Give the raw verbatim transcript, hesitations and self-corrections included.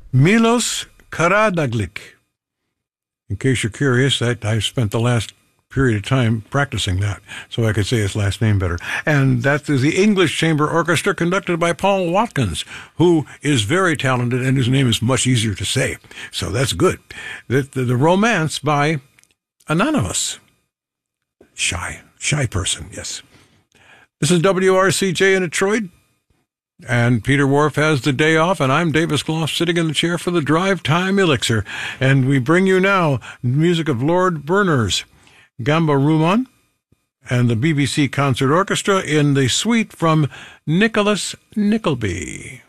Milos Karadzic. In case you're curious, I, I spent the last period of time practicing that so I could say his last name better. And that is the English Chamber Orchestra conducted by Paul Watkins, who is very talented and whose name is much easier to say. So that's good. The, the, the Romance by Anonymous. Shy, shy person, yes. This is W R C J in Detroit. And Peter Wharf has the day off, and I'm Davis Gloff sitting in the chair for the Drive Time Elixir. And we bring you now music of Lord Berners, Gamba Ruman, and the B B C Concert Orchestra in the suite from Nicholas Nickleby.